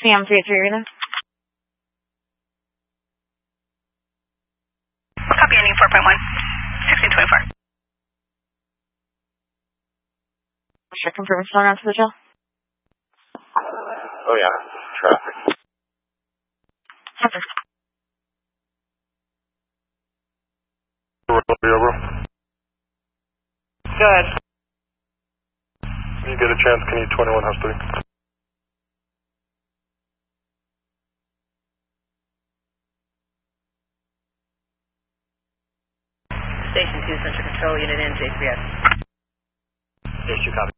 PM 33 Arena. Copy, ending 4.1, 1624. Sure, confirm still around to the jail. Oh yeah, traffic. Okay. Over. Good. When you get a chance, can you 21 Hustley? Station 2, Central Control Unit in, J3S. Station 2, copy.